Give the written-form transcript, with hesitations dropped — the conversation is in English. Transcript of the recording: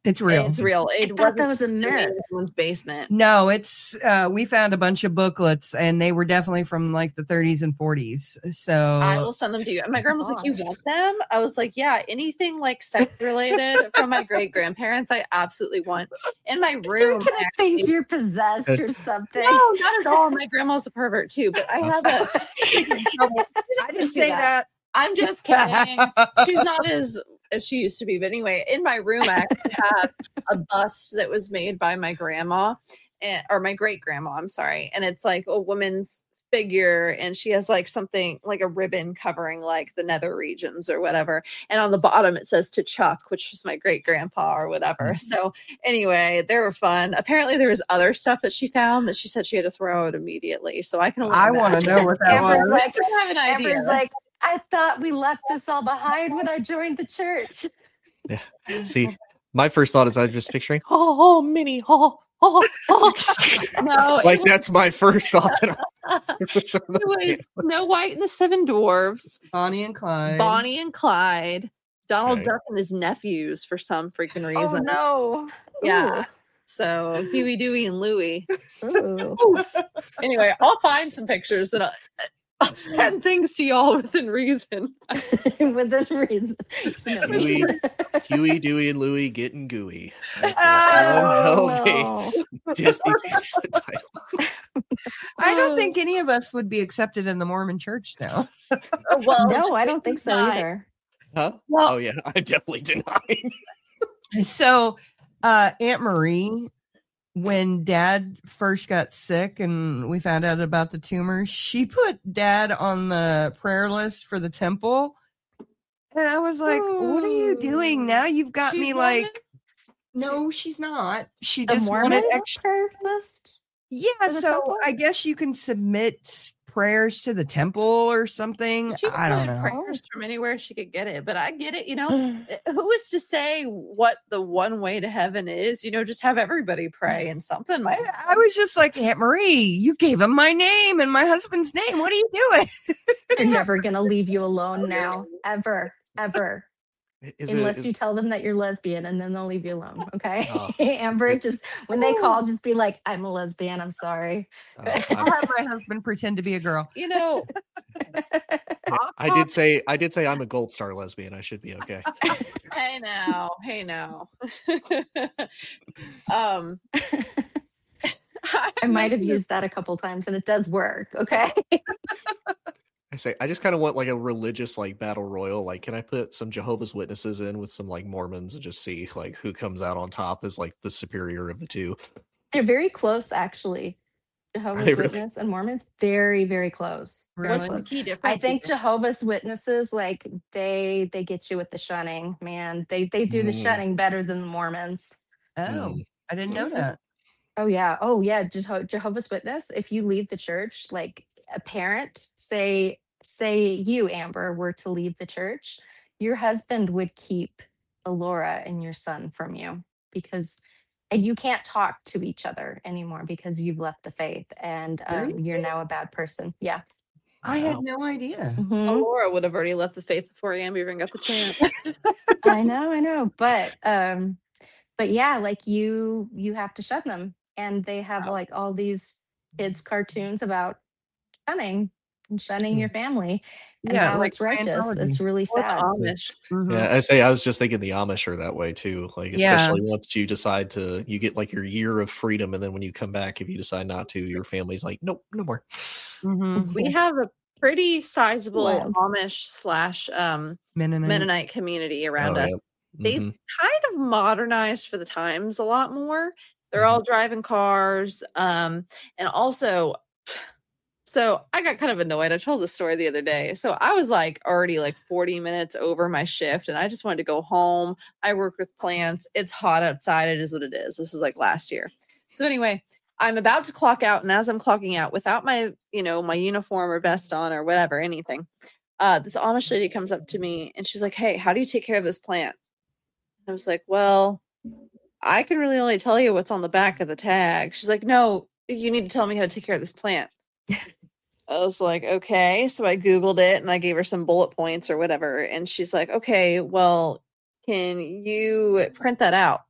It's real. It's real. I thought that was a myth. Someone's basement. No, it's we found a bunch of booklets, and they were definitely from like the 30s and 40s. So I will send them to you. And my grandma was like, "You want them?" I was like, "Yeah, anything like sex related from my great grandparents, I absolutely want." In my room, You're gonna think you're possessed or something. no, not at all. My grandma's a pervert too, but I have a. I didn't say that. I'm just kidding. She's not as she used to be. But anyway, in my room, I actually have a bust that was made by my grandma or my great grandma. I'm sorry. And it's like a woman's figure. And she has like something like a ribbon covering like the nether regions or whatever. And on the bottom, it says to Chuck, which was my great grandpa or whatever. So anyway, they were fun. Apparently there was other stuff that she found that she said she had to throw out immediately. So I want to know what that was. Like, I have an idea. Amber's like, I thought we left this all behind when I joined the church. Yeah. See, my first thought is I was just picturing, Minnie, no, like that's my first thought. It was Snow White and the Seven Dwarfs, Bonnie and Clyde, Donald Duck and his nephews for some freaking reason. Oh no! Yeah. Ooh. So Huey, Dewey, and Louie. Anyway, I'll find some pictures and I'll send things to y'all within reason. Within reason. Huey, Dewey, and Louie getting gooey. No. Disney title. I don't think any of us would be accepted in the Mormon church now. Well, no, I don't think so either. Huh? Well, oh yeah, I definitely denied. So, Aunt Marie, when Dad first got sick and we found out about the tumor, she put Dad on the prayer list for the temple. And I was like, what are you doing now? You've got me like, no, she's not. She just wanted extra prayer list. Yeah, so I guess you can submit prayers to the temple or something. I don't know. Prayers from anywhere she could get it, but I get it. You know, who is to say what the one way to heaven is? You know, just have everybody pray and something. I was just like, Aunt Marie, you gave him my name and my husband's name. What are you doing? They're never gonna leave you alone now, ever. Unless you tell them that you're lesbian, and then they'll leave you alone. Okay, Amber, just when they call, just be like, "I'm a lesbian. I'm sorry." I'll have my husband pretend to be a girl. You know, I did say I'm a gold star lesbian. I should be okay. Hey now. I might have used that a couple times, and it does work. Okay. I just kind of want like a religious like battle royal. Like, can I put some Jehovah's Witnesses in with some like Mormons and just see like who comes out on top as like the superior of the two? They're very close, actually. Jehovah's Witness and Mormons, very, very close. Really? Very close. I think Jehovah's Witnesses, like they get you with the shunning, man. They do the shunning better than the Mormons. Oh, I didn't know that. Oh yeah. Jehovah's Witness. If you leave the church, like a parent, say you, Amber, were to leave the church, your husband would keep Alora and your son from you and you can't talk to each other anymore because you've left the faith and you're now a bad person. Yeah. I had no idea. Mm-hmm. Alora would have already left the faith before Amber even got the chance. I know. But yeah, like you have to shun them. And they have like all these kids' cartoons about shunning your family and how it's righteous. It's really sad. Amish. Mm-hmm. Yeah, I was just thinking the Amish are that way too. Like, especially once you decide you get like your year of freedom, and then when you come back, if you decide not to, your family's like, nope, no more. Mm-hmm. We have a pretty sizable Amish / Mennonite community around us. Yeah. They've kind of modernized for the times a lot more. They're all driving cars. And also, so I got kind of annoyed. I told this story the other day. So I was like already like 40 minutes over my shift and I just wanted to go home. I work with plants. It's hot outside. It is what it is. This was like last year. So anyway, I'm about to clock out. And as I'm clocking out without my, my uniform or vest on or whatever, anything, this Amish lady comes up to me and she's like, "Hey, how do you take care of this plant?" I was like, "Well, I can really only tell you what's on the back of the tag." She's like, "No, you need to tell me how to take care of this plant." I was like, okay. So I Googled it and I gave her some bullet points or whatever. And she's like, "Okay, well, can you print that out?"